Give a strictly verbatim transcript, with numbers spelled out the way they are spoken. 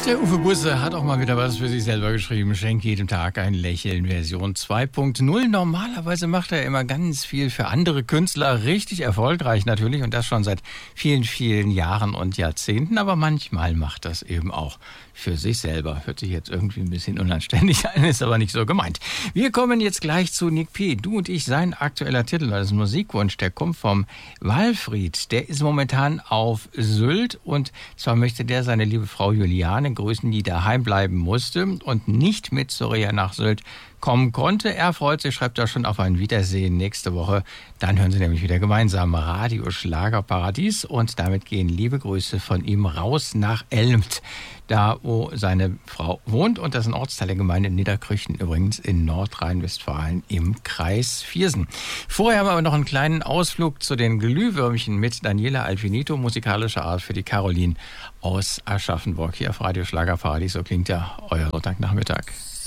Der Uwe Busse hat auch mal wieder was für sich selber geschrieben. Schenk jedem Tag ein Lächeln, Version zwei Punkt null. Normalerweise macht er immer ganz viel für andere Künstler, richtig erfolgreich natürlich und das schon seit vielen, vielen Jahren und Jahrzehnten. Aber manchmal macht das eben auch für sich selber. Hört sich jetzt irgendwie ein bisschen unanständig an, ist aber nicht so gemeint. Wir kommen jetzt gleich zu Nick P. Du und ich, sein aktueller Titel, das ist ein Musikwunsch, der kommt vom Walfried. Der ist momentan auf Sylt und zwar möchte der seine liebe Frau Juliane grüßen, die daheim bleiben musste und nicht mit zur Reha nach Sylt kommen konnte. Er freut sich, schreibt da schon auf ein Wiedersehen nächste Woche. Dann hören sie nämlich wieder gemeinsam Radio Schlagerparadies und damit gehen liebe Grüße von ihm raus nach Elmt, da wo seine Frau wohnt und das ist ein Ortsteil der Gemeinde Niederkrüchten, übrigens in Nordrhein-Westfalen im Kreis Viersen. Vorher haben wir aber noch einen kleinen Ausflug zu den Glühwürmchen mit Daniela Alfinito, musikalische Art für die Caroline aus Aschaffenburg hier auf Radio Schlagerparadies. So klingt ja euer Sonntagnachmittag.